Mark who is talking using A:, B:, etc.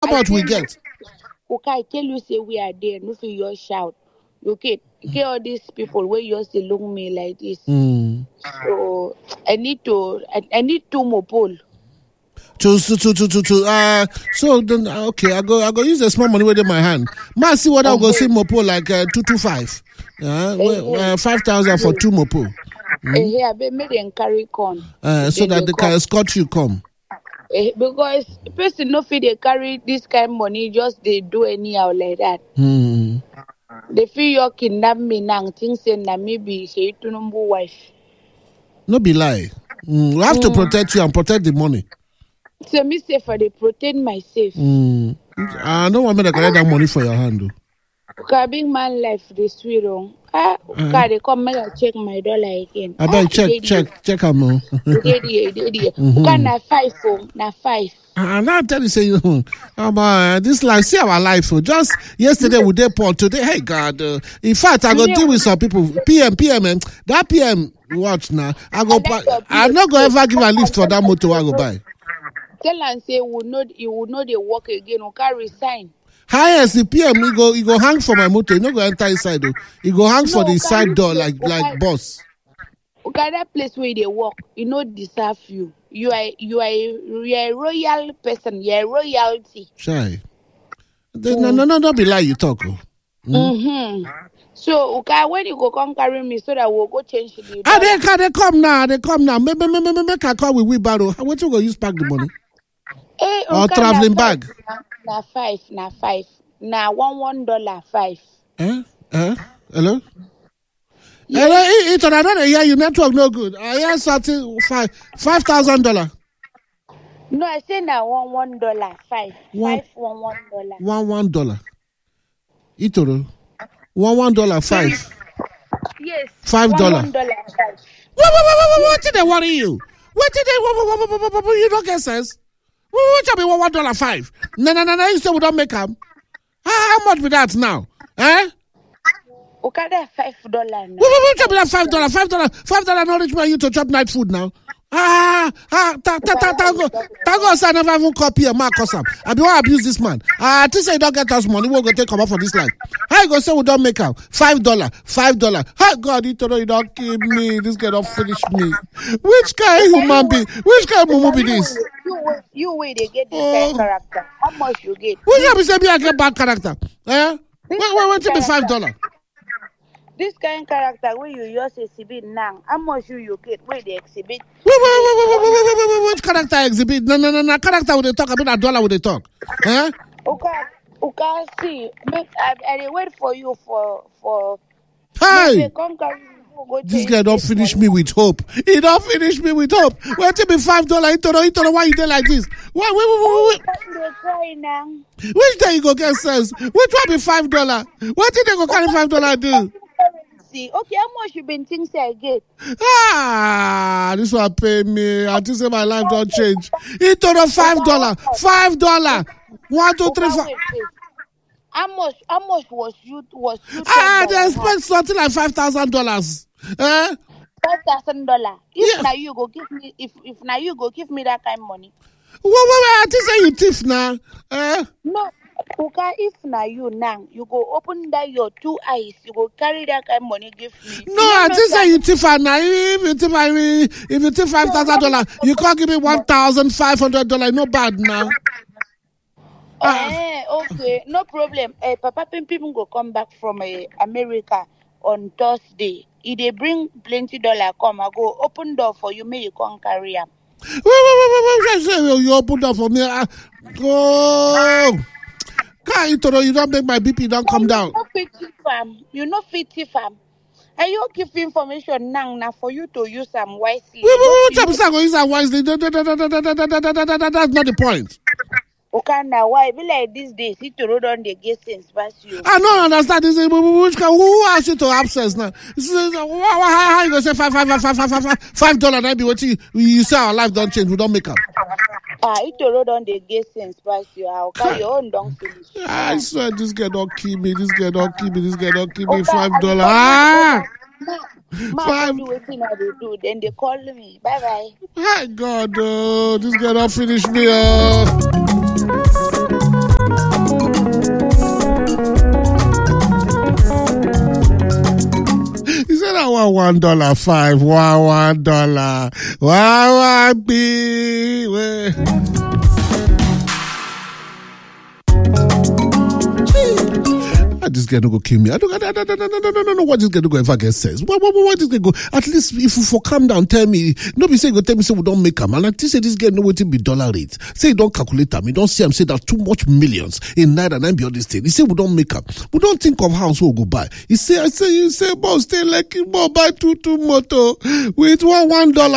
A: about we get?
B: Okay, I tell you, say we are there. No, for your shout. Okay, get all these people where you just look me like this. So I need two more poll.
A: So then okay, I go use the small money within my hand. Might see what I'll go see mopo like 225. 5,000 for 2 mopo.
B: Here, be made and carry con.
A: So that they can escort you come.
B: Because person no fit they carry this kind of money, just they do anyhow like that. They feel you kidnap me now, things say na maybe she to number wife.
A: No be lie. We have to protect you and protect the money.
B: So me say for they protect myself.
A: I don't want me to collect that money for your hand though.
B: Okay, big man life this sweet wrong. Okay, they come make I check my dollar again.
A: I better check am now.
B: Okay, na 5 na 5.
A: And I tell you, say, this life, see our life. So just yesterday we did Paul, today, hey God. In fact, I go deal with some people. PM, that PM watch now. I'm not gonna ever give a lift for that motor I go buy.
B: Tell and say you would not they work again. You can resign.
A: Highest the PM, he go hang for my motor. He not go enter inside though. He go hang for the side door like boss.
B: Okay, that place where they work, you know, deserve you. You are a royal person. You are royalty.
A: Shy. No, don't be lie. You talk.
B: So, okay, when you go come carry me, so that we'll go change the.
A: They come now. Make a call with wheelbarrow. What you go use pack the money? Or traveling bag?
B: Na 5. Na $1 5.
A: Hello. Yes. Hello, I don't hear you. Network no good. I hear something $5,000.
B: No, I say now $1 5.
A: $1. Itoro. $1 5.
B: Yes.
A: $5. What did they worry you? What did they? You don't get sense. What you mean $1 5? No. You say we don't make them. How much be that now?
B: Okay, that's $5 now.
A: What you mean $5? Not reach you to chop night food now. Tango say I never even copy a mark or something. I be want abuse this man. I say you don't get us money, we'll go take come out for this life. How you go say we don't make out? $5. How God, you don't kill me. This guy don't finish me. Which kind of human being? Which kind of mumu be this?
B: You wait, they get this kind of character. How much you get?
A: Which you say me I get bad character? Wait to be $5.
B: This kind of character where you use exhibit now, how much you get where they exhibit?
A: Which character exhibit? No. Character would they talk about $1 would they talk?
B: Okay, see. I wait for you for.
A: Hey! This guy don't finish me with hope. He don't finish me with hope. Wait till me $5. He told why you did like this? Wait. Which day you go get sense? Which one be $5? What did they go carry $5 do?
B: Okay, how much you been thinking I get?
A: This one pay me. I think say my life don't change. He told her $5. 1, 2, 3, 4.
B: How much was you?
A: They expect something like $5,000.
B: $5,000. If now you go give me, if now you go give me that kind of money.
A: Wait, I think say you thief now.
B: No. Okay, if now you go open that your 2 eyes, you go carry that kind of money give me.
A: No, I think say you thief now. If you thief $5,000, you can't give me $1,500. No bad now.
B: Okay, no problem. Papa Pimpim go come back from America on Thursday. If they bring plenty dollar, come, I go open door for you. May you come carry them.
A: Wait, you open door for me. You don't make my BP don't come down.
B: You not fit fam. And you give information now for you to use them wisely.
A: Wait, use them wisely. That's not the point.
B: Okay, now why be like these days? He to road on the get sense past you.
A: I don't understand this. Who asked you to abscess now? How you gonna say $5? That be what you say our life don't change. We don't make up.
B: He to road on the get sense past you. How can your own don't finish?
A: I swear this guy don't kill me. This guy don't kill me. $5.
B: Man, do what I do. Then they call me. Bye bye.
A: My God, this guy don't finish me. $1, 5, $1, $1, be. This guy don't go kill me. I don't know what this guy don't go ever get says. What this guy go? At least if you for calm down, tell me. Nobody say go tell me say we don't make them. And I say this guy know what it be dollar rate. Say he don't calculate them. He don't see him say that too much millions in naira and beyond this thing. He say we don't make them. We don't think of house we'll go buy. He say boss stay like more buy two motor with $1.